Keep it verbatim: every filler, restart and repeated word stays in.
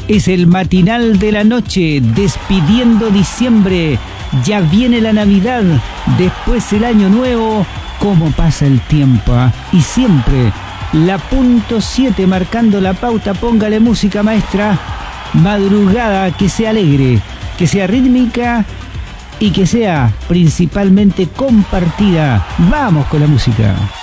Es el matinal de la noche, despidiendo diciembre. Ya viene la Navidad, después el Año Nuevo. Cómo pasa el tiempo, ¿eh? Y siempre la punto siete marcando la pauta. Póngale música, maestra. Madrugada que sea alegre, que sea rítmica y que sea principalmente compartida. Vamos con la música.